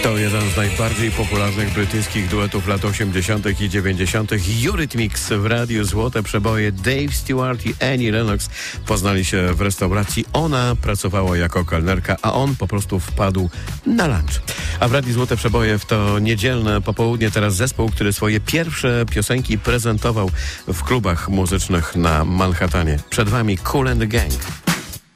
To jeden z najbardziej popularnych brytyjskich duetów lat 80. i 90. Eurythmics w radiu Złote Przeboje. Dave Stewart i Annie Lennox poznali się w restauracji. Ona pracowała jako kelnerka, a on po prostu wpadł na lunch. A w radiu Złote Przeboje w to niedzielne popołudnie teraz zespół, który swoje pierwsze piosenki prezentował w klubach muzycznych na Manhattanie. Przed wami Kool and the Gang.